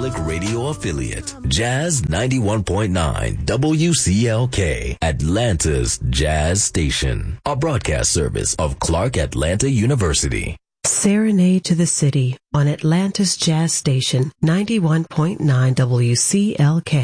Public Radio affiliate, Jazz 91.9 WCLK, Atlanta's Jazz Station, a broadcast service of Clark Atlanta University. Serenade to the City on Atlanta's Jazz Station, 91.9 WCLK.